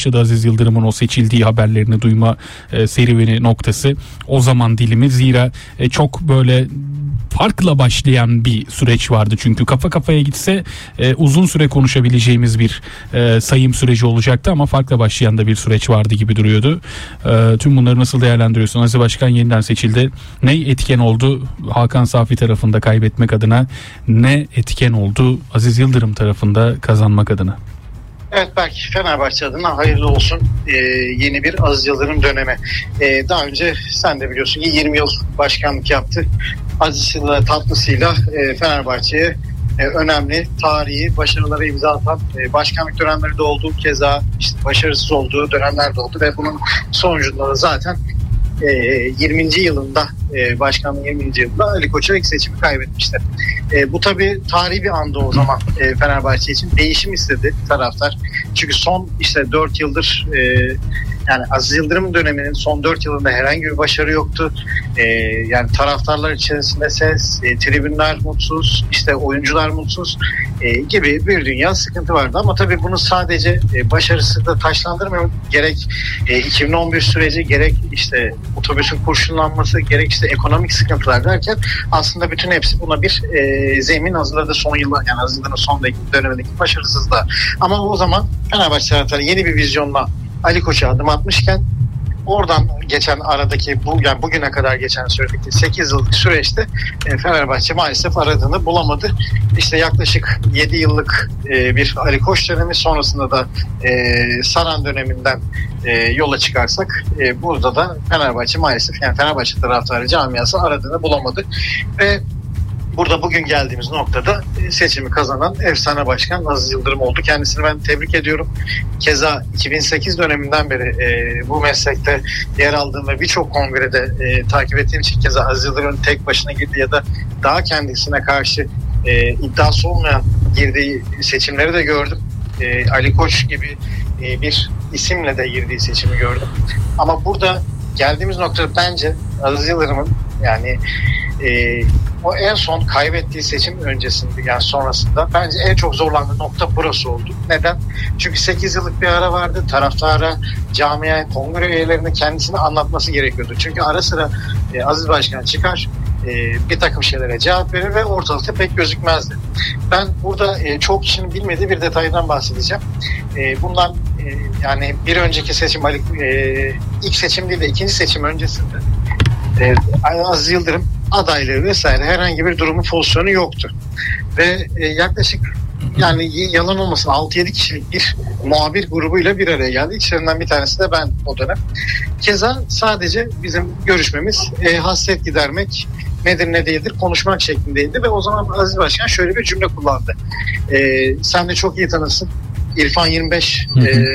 başladı Aziz Yıldırım'ın o seçildiği haberlerini duyma serüveni noktası. O zaman dilimi, zira çok böyle farkla başlayan bir süreç vardı. Çünkü kafa kafaya gitse uzun süre konuşabileceğimiz bir sayım süreci olacaktı ama farkla başlayan da bir süreç vardı gibi duruyordu. Tüm bunları nasıl değerlendiriyorsun? Aziz Başkan yeniden seçildi. Ne etken oldu Hakan Safi tarafında kaybetmek adına? Ne etken oldu Aziz Yıldırım tarafında kazanmak adına? Evet, belki Fenerbahçe adına hayırlı olsun yeni bir Aziz Yıldırım dönemi. Daha önce sen de biliyorsun ki 20 yıl başkanlık yaptı. Aziz'le tatlısıyla Fenerbahçe'ye önemli tarihi başarılara imza atan başkanlık dönemleri de oldu. Keza işte başarısız olduğu dönemler de oldu ve bunun sonucunda da zaten 20. yılında başkanlığın 20. yılında Ali Koç'a ilk seçimi kaybetmişti. Bu tabii tarihi bir andı o zaman Fenerbahçe için. Değişim istedi taraftar. Çünkü son işte 4 yıldır yani Aziz Yıldırım döneminin son 4 yılında herhangi bir başarı yoktu. Yani taraftarlar içerisinde ses, tribünler mutsuz, işte oyuncular mutsuz gibi bir dünya sıkıntı vardı. Ama tabii bunu sadece başarısızlıkla taşlandırmıyor. Gerek 2011 süreci, gerek işte otobüsün kurşunlanması, gerek işte ekonomik sıkıntılar derken aslında bütün hepsi buna bir zemin hazırladı son yıllar, yani Aziz Yıldırım'ın son dönemindeki başarısızlığa. Ama o zaman Fenerbahçe taraftarı yeni bir vizyonla Ali Koç'a adım atmışken oradan geçen aradaki yani bugüne kadar geçen süredeki 8 yıllık süreçte Fenerbahçe maalesef aradığını bulamadı. İşte yaklaşık 7 yıllık bir Ali Koç dönemi, sonrasında da Saran döneminden yola çıkarsak burada da Fenerbahçe maalesef, yani Fenerbahçe taraftarı camiası aradığını bulamadı ve burada bugün geldiğimiz noktada seçimi kazanan efsane başkan Aziz Yıldırım oldu. Kendisini ben tebrik ediyorum. Keza 2008 döneminden beri bu meslekte yer aldığım ve birçok kongrede takip ettiğim için keza Aziz Yıldırım'ın tek başına girdiği ya da daha kendisine karşı iddiası olmayan girdiği seçimleri de gördüm. Ali Koç gibi bir isimle de girdiği seçimi gördüm. Ama burada geldiğimiz noktada bence Aziz Yıldırım'ın yani o en son kaybettiği seçim öncesinde, yani sonrasında bence en çok zorlandığı nokta burası oldu. Neden? Çünkü 8 yıllık bir ara vardı. Taraftara, camiye, kongre üyelerine kendisini anlatması gerekiyordu. Çünkü ara sıra Aziz Başkan çıkar, bir takım şeylere cevap verir ve ortalıkta pek gözükmezdi. Ben burada çok kişinin bilmediği bir detaydan bahsedeceğim. Bundan yani bir önceki seçim, ilk seçim değil de ikinci seçim öncesinde Aziz Yıldırım adaylığı vesaire herhangi bir durumu, pozisyonu yoktu. Ve yaklaşık, yani yalan olmasın, 6-7 kişilik bir muhabir grubuyla bir araya geldi. İçlerinden bir tanesi de ben o dönem. Keza sadece bizim görüşmemiz hasret gidermek, nedir ne değildir konuşmak şeklindeydi ve o zaman Aziz Başkan şöyle bir cümle kullandı. Sen de çok iyi tanırsın. İrfan 25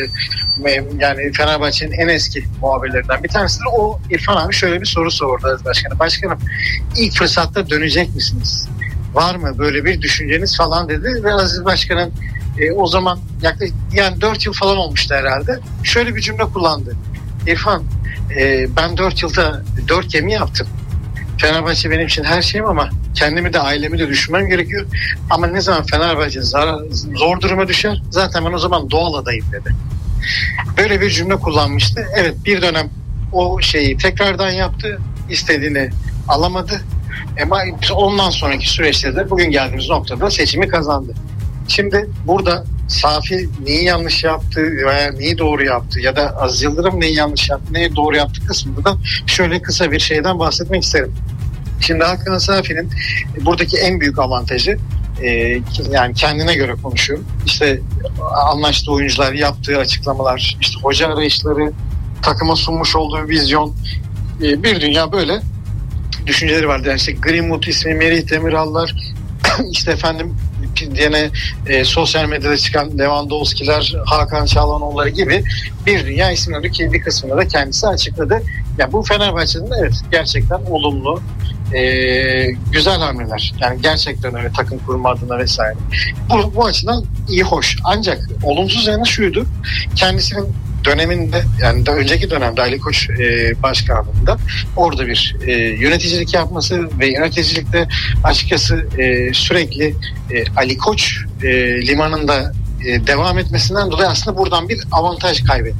yani Fenerbahçe'nin en eski muhabirlerinden bir tanesidir. O İrfan abi şöyle bir soru sordu Aziz Başkan'a. Başkanım, ilk fırsatta dönecek misiniz? Var mı böyle bir düşünceniz falan dedi ve Aziz Başkan'ın o zaman yaklaşık yani 4 yıl falan olmuştu herhalde. Şöyle bir cümle kullandı. İrfan, ben 4 yılda 4 gemi yaptım. Fenerbahçe benim için her şeyim ama kendimi de ailemi de düşünmem gerekiyor. Ama ne zaman Fenerbahçe zor duruma düşer zaten ben o zaman doğal adayım dedi. Böyle bir cümle kullanmıştı. Evet, bir dönem o şeyi tekrardan yaptı. İstediğini alamadı. Ama ondan sonraki süreçte de bugün geldiğimiz noktada seçimi kazandı. Şimdi burada Safi neyi yanlış yaptı veya neyi doğru yaptı ya da Aziz Yıldırım neyi yanlış yaptı, neyi doğru yaptı kısmında da şöyle kısa bir şeyden bahsetmek isterim. Şimdi Hakan Safi'nin buradaki en büyük avantajı, yani kendine göre konuşuyorum, İşte anlaştığı oyuncular, yaptığı açıklamalar, işte hoca arayışları, takıma sunmuş olduğu vizyon, bir dünya böyle düşünceleri vardı. Yani işte Greenwood ismi, Merih Demiral'lar, işte efendim yine sosyal medyada çıkan Lewandowski'ler, Hakan Çalhanoğulları gibi bir dünya isimleri ki bir kısmını da kendisi açıkladı. Yani bu Fenerbahçe'nin evet gerçekten olumlu, güzel hamleler. Yani gerçekten öyle, takım kurma adına vesaire. Bu açıdan iyi, hoş. Ancak olumsuz yanı şuydu. Kendisinin döneminde, yani da önceki dönemde Ali Koç başkanlığında orada bir yöneticilik yapması ve yöneticilikte açıkçası sürekli Ali Koç limanında devam etmesinden dolayı aslında buradan bir avantaj kaybetti.